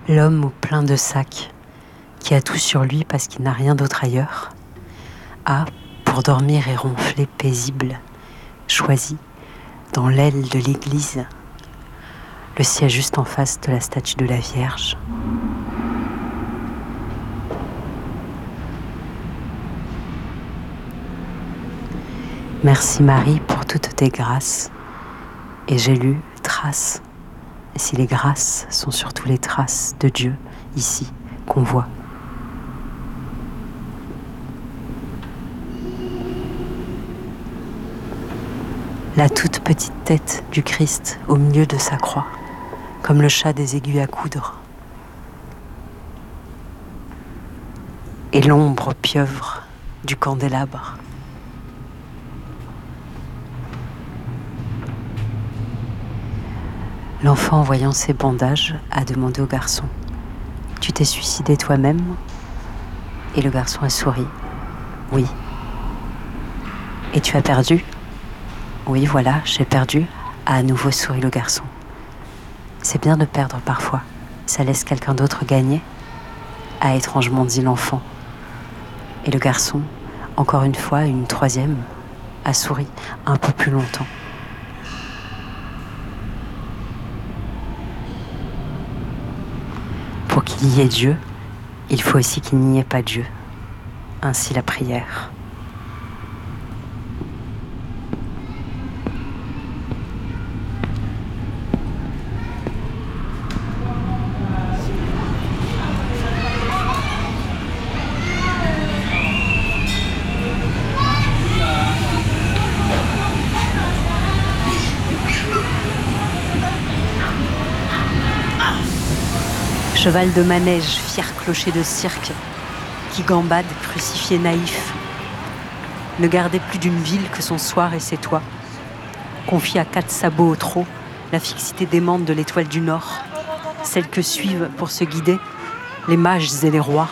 L'homme au plein de sacs, qui a tout sur lui parce qu'il n'a rien d'autre ailleurs, a, pour dormir et ronfler paisible, choisi, dans l'aile de l'église, le siège juste en face de la statue de la Vierge. Merci Marie pour toutes tes grâces. Et j'ai lu traces. Et si les grâces sont surtout les traces de Dieu, ici, qu'on voit. La toute petite tête du Christ au milieu de sa croix, comme le chat des aiguilles à coudre. Et l'ombre pieuvre du candélabre. L'enfant, voyant ses bandages, a demandé au garçon : « Tu t'es suicidé toi-même ?» Et le garçon a souri : « Oui. »« Et tu as perdu ?»« Oui, voilà, j'ai perdu. » A à nouveau souri le garçon. « C'est bien de perdre parfois. Ça laisse quelqu'un d'autre gagner ?» A étrangement dit l'enfant. Et le garçon, encore une fois, une troisième, a souri un peu plus longtemps. Pour qu'il y ait Dieu, il faut aussi qu'il n'y ait pas Dieu. Ainsi la prière. Cheval de manège, fier clocher de cirque, qui gambade, crucifié naïf, ne gardait plus d'une ville que son soir et ses toits, confie à 4 sabots au trot la fixité démente de l'étoile du Nord, celle que suivent pour se guider les mages et les rois.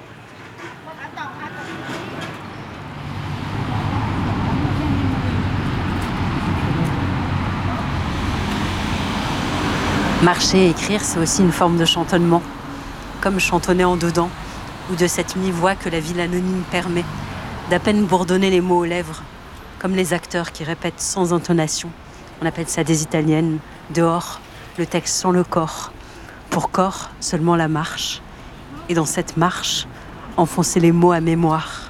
Marcher et écrire, c'est aussi une forme de chantonnement, comme chantonner en dedans, ou de cette mi-voix que la ville anonyme permet, d'à peine bourdonner les mots aux lèvres, comme les acteurs qui répètent sans intonation. On appelle ça des italiennes. Dehors, le texte sans le corps. Pour corps, seulement la marche. Et dans cette marche, enfoncer les mots à mémoire.